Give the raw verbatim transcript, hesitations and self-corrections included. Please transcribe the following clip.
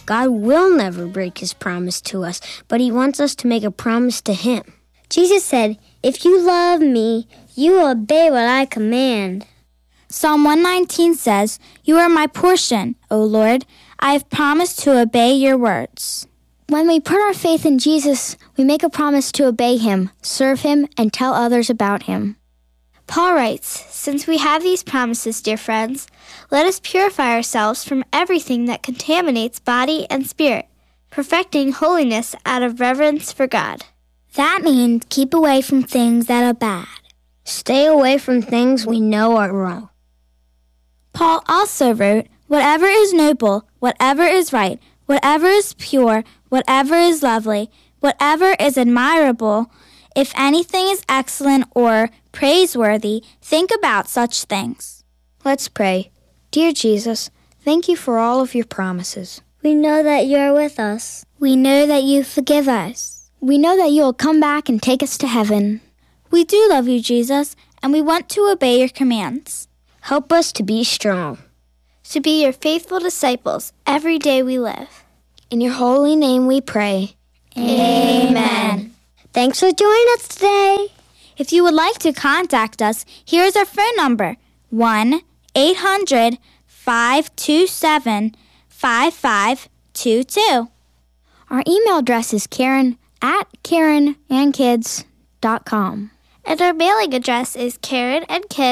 God will never break his promise to us, but he wants us to make a promise to him. Jesus said, "If you love me, you will obey what I command." Psalm one nineteen says, "You are my portion, O Lord. I have promised to obey your words." When we put our faith in Jesus, we make a promise to obey him, serve him, and tell others about him. Paul writes, "Since we have these promises, dear friends, let us purify ourselves from everything that contaminates body and spirit, perfecting holiness out of reverence for God." That means keep away from things that are bad. Stay away from things we know are wrong. Paul also wrote, "Whatever is noble, whatever is right, whatever is pure, whatever is lovely, whatever is admirable, if anything is excellent or praiseworthy, think about such things." Let's pray. Dear Jesus, thank you for all of your promises. We know that you're with us. We know that you forgive us. We know that you will come back and take us to heaven. We do love you, Jesus, and we want to obey your commands. Help us to be strong, to be your faithful disciples every day we live. In your holy name we pray. Amen. Thanks for joining us today. If you would like to contact us, here is our phone number, one eight hundred five two seven five five two two. Our email address is Karen at Karen and Kids dot com. And our mailing address is Karen and Kids